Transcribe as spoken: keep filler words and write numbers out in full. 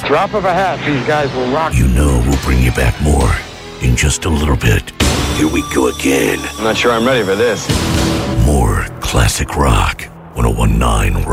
Drop of a hat, these guys will rock. You know we'll bring you back more in just a little bit. Here we go again. I'm not sure I'm ready for this. More classic rock. one oh one point nine